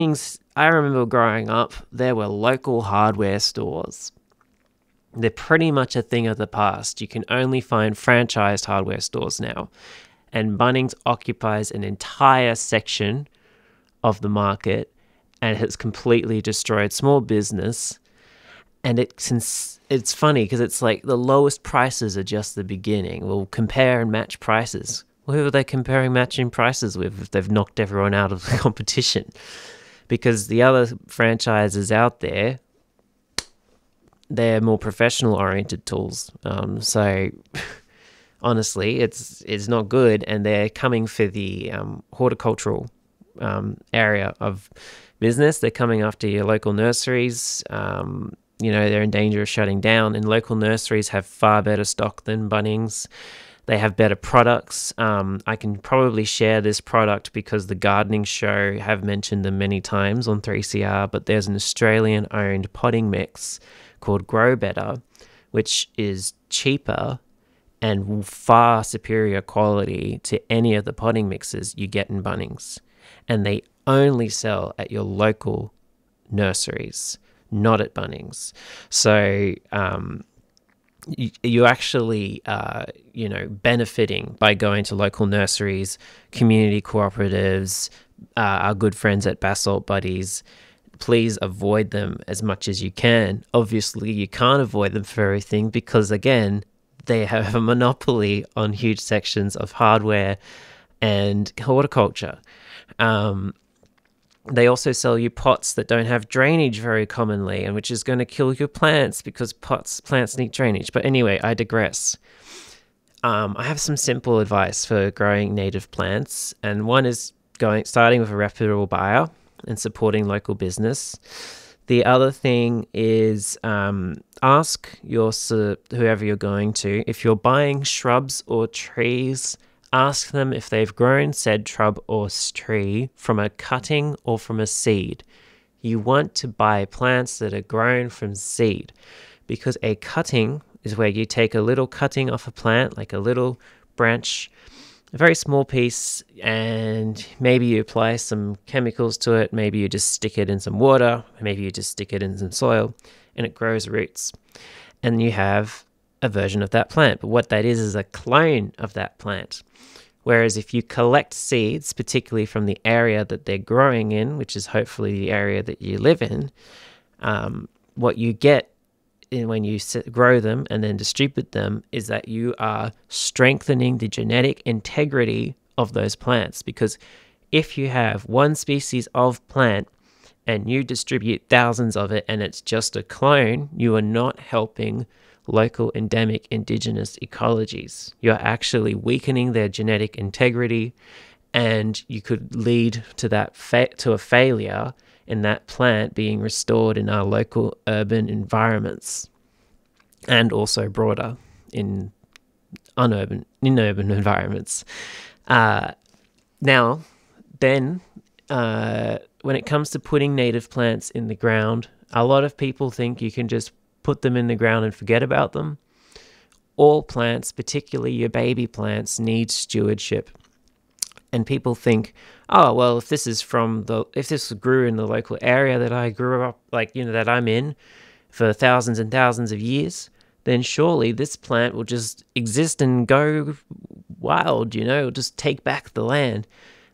I remember growing up, there were local hardware stores. They're pretty much a thing of the past. You can only find franchised hardware stores now. And Bunnings occupies an entire section of the market and has completely destroyed small business. And it's funny because it's like the lowest prices are just the beginning. We'll compare and match prices. Well, who are they comparing matching prices with if they've knocked everyone out of the competition? Because the other franchises out there, they're more professional oriented tools. So honestly, it's not good, and they're coming for the horticultural area of business. They're coming after your local nurseries. They're in danger of shutting down, and local nurseries have far better stock than Bunnings. They have better products. I can probably share this product because the Gardening Show have mentioned them many times on 3CR, but there's an Australian-owned potting mix called Grow Better, which is cheaper and far superior quality to any of the potting mixes you get in Bunnings. And they only sell at your local nurseries, not at Bunnings. So you actually, benefiting by going to local nurseries, community cooperatives, our good friends at Basalt Buddies. Please avoid them as much as you can. Obviously, you can't avoid them for everything because, again, they have a monopoly on huge sections of hardware and horticulture. They also sell you pots that don't have drainage very commonly, and which is going to kill your plants because plants need drainage. But anyway, I digress. I have some simple advice for growing native plants, and one is starting with a reputable buyer and supporting local business. The other thing is ask whoever you're going to, if you're buying shrubs or trees, ask them if they've grown said shrub or tree from a cutting or from a seed. You want to buy plants that are grown from seed, because a cutting is where you take a little cutting off a plant, like a little branch, a very small piece, and maybe you apply some chemicals to it, maybe you just stick it in some water, maybe you just stick it in some soil, and it grows roots. And you have a version of that plant. But what that is a clone of that plant. Whereas if you collect seeds, particularly from the area that they're growing in, which is hopefully the area that you live in, what you get when you grow them and then distribute them is that you are strengthening the genetic integrity of those plants. Because if you have one species of plant and you distribute thousands of it and it's just a clone, you are not helping local endemic indigenous ecologies. You're actually weakening their genetic integrity, and you could lead to that to a failure in that plant being restored in our local urban environments, and also broader in urban environments. Now, then, when it comes to putting native plants in the ground, a lot of people think you can just put them in the ground and forget about them. All plants, particularly your baby plants, need stewardship. And people think, oh, well, if this grew in the local area that I grew up, that I'm in for thousands and thousands of years, then surely this plant will just exist and go wild, just take back the land.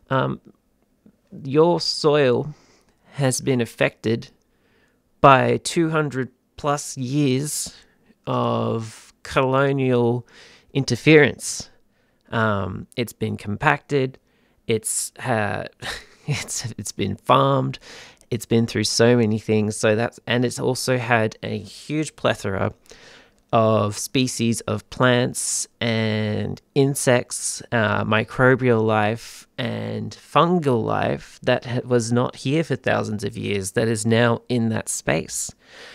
Your soil has been affected by 200 plus years of colonial interference. It's been compacted. It's been farmed. It's been through so many things. And it's also had a huge plethora of species of plants and insects, microbial life and fungal life that was not here for thousands of years, that is now in that space.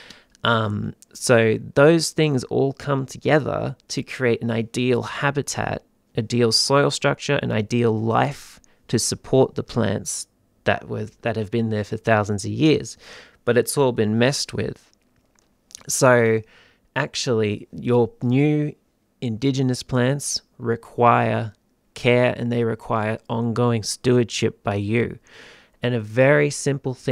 So those things all come together to create an ideal habitat, ideal soil structure, an ideal life to support the plants that have been there for thousands of years. But it's all been messed with. So actually, your new indigenous plants require care, and they require ongoing stewardship by you. And a very simple thing